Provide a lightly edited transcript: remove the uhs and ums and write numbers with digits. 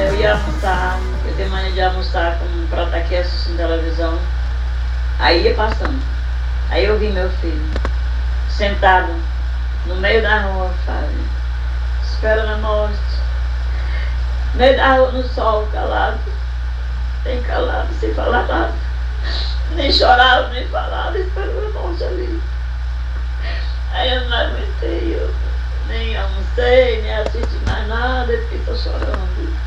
Eu ia almoçar, eu tenho mania de almoçar com um prato aqui assistindo televisão. Aí ia passando. Aí eu vi meu filho sentado no meio da rua, Fábio, esperando a morte. No meio da rua, no sol, calado, bem calado, sem falar nada. Nem chorava, nem falava, esperando a morte ali. Aí eu não aguentei, eu nem almocei, nem assisti mais nada, eu fiquei só chorando.